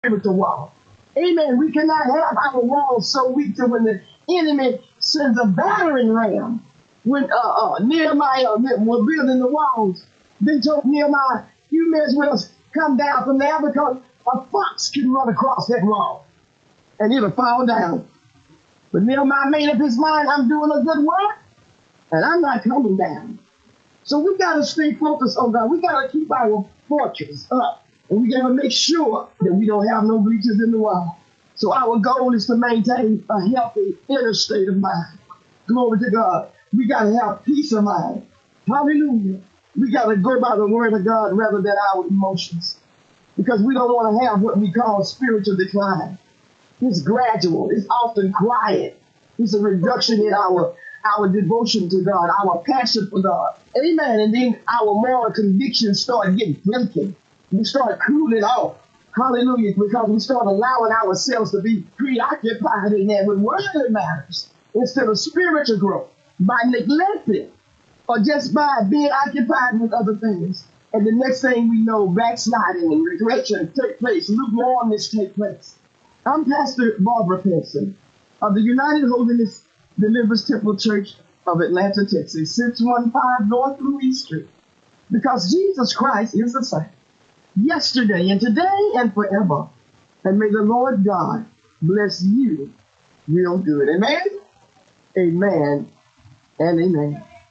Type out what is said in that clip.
spiritual wall. Amen. We cannot have our walls so weak that when the enemy sends a battering ram, when Nehemiah was building the walls, they told Nehemiah, you may as well come down from there because a fox can run across that wall and it'll fall down. But Nehemiah made up his mind, I'm doing a good work and I'm not coming down. So we got to stay focused on God. We got to keep our fortress up. And we got to make sure that we don't have no breaches in the wall. So our goal is to maintain a healthy inner state of mind. Glory to God. We got to have peace of mind. Hallelujah. We got to go by the word of God rather than our emotions. Because we don't want to have what we call spiritual decline. It's gradual. It's often quiet. It's a reduction in our devotion to God, our passion for God. Amen. And then our moral convictions start getting broken. We start cooling off. Hallelujah. Because we start allowing ourselves to be preoccupied in that with worldly matters instead of spiritual growth by neglecting or just by being occupied with other things. And the next thing we know, backsliding and regression take place, lukewarmness take place. I'm Pastor Barbara Pinson of the United Holiness Deliverance Temple Church of Atlanta, Texas, 615 North Louis Street. Because Jesus Christ is the same, yesterday and today and forever. And may the Lord God bless you real good. Amen, amen, and amen.